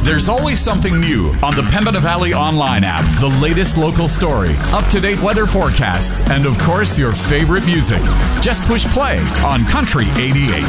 There's always something new on the Pembina Valley Online app. The latest local story, up-to-date weather forecasts, and of course your favorite music. Just push play on Country 88.